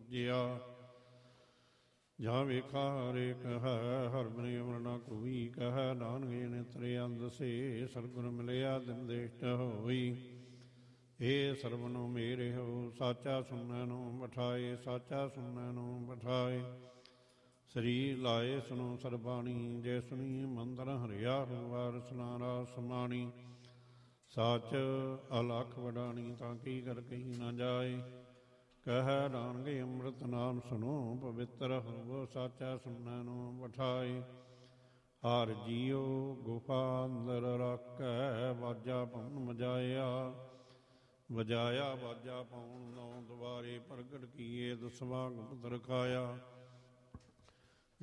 ਬੁਝਿਆ। ਜਾਂ ਵੇਖਾ ਹਰੇ ਕਹੈ ਹਰ ਬਨੇ ਅਮਰਨਾ ਕੋਈ ਕਹੈ। ਨਾਨਕੇ ਨੇਤਰੇ ਅੰਧ ਸੇ ਸਤਿਗੁਰ ਮਿਲਿਆ ਦਿਨ ਦੇਸ਼ਟ ਹੋਈ। ਇਹ ਸਰਵਨੋ ਮੇਰੇ ਹੋ ਸਾਚਾ ਸੁਣੈ ਨੂੰ ਬਿਠਾਏ। ਸਾਚਾ ਸੁਣੈ ਨੂੰ ਬਿਠਾਏ ਸ੍ਰੀ ਲਾਏ ਸੁਨੋ ਸਰਬਾਣੀ। ਜੈ ਸੁਣੀ ਮੰਦਰ ਹਰਿਆ ਵਾਰ ਸਨਾਰਾ ਸਮਾਣੀ। ਸਾਚ ਅਲਖ ਵਡਾਣੀ ਤਾਂ ਕੀ ਕਰ ਕਹੀ ਨਾ ਜਾਏ। ਕਹਿ ਨਾਨਕੇ ਅੰਮ੍ਰਿਤ ਨਾਮ ਸੁਣੋ ਪਵਿੱਤਰ ਹੋਵੋ। ਸਾਚਾ ਸੁਣੈ ਨੂੰ ਬਿਠਾਏ ਹਰ ਜੀਓ ਗੁਫਾ ਅੰਦਰ ਰੱਖੈ। ਵਾਜਾ ਪਉਣ ਮਜਾਇਆ ਵਜਾਇਆ ਵਾਜਾ ਪਾਉਣ ਨੌ ਦੁਆਰੇ ਪ੍ਰਗਟ ਕੀਏ। ਦਸਵਾਂ ਗੁਪਤ ਰਖਾਇਆ